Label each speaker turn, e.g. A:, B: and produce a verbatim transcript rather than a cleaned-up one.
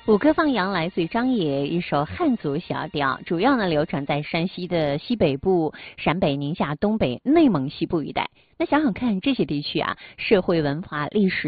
A: 五歌放羊来自于张也，一首汉族小调，主要呢流传在山西的西北部、陕北、宁夏、东北、内蒙西部一带。那想想看，这些地区啊，社会文化历史